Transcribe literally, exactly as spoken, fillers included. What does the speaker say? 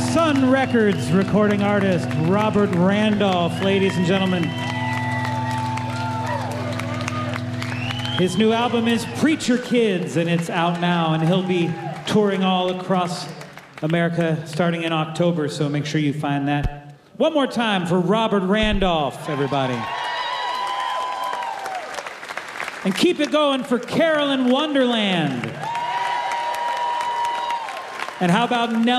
Sun Records recording artist Robert Randolph, ladies and gentlemen. His new album is Preacher Kids, and it's out now, and he'll be touring all across America starting in October, so make sure you find that. One more time for Robert Randolph, everybody. And keep it going for Carolyn Wonderland. And how about Nelly?